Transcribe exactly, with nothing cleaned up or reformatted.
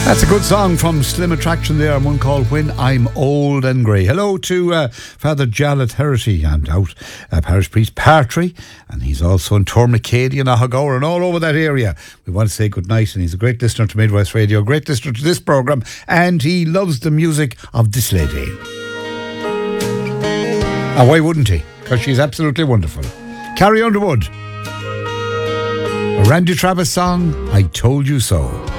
That's a good song from Slim Attraction there, and one called When I'm Old and Grey. Hello to uh, Father Jarlath Herity, I'm out, uh, parish priest Partry, and he's also in Tormacady and Ahagore and all over that area. We want to say good night, and he's a great listener to Midwest Radio, a great listener to this programme, and he loves the music of this lady. And why wouldn't he? Because she's absolutely wonderful. Carrie Underwood. A Randy Travis song, I Told You So.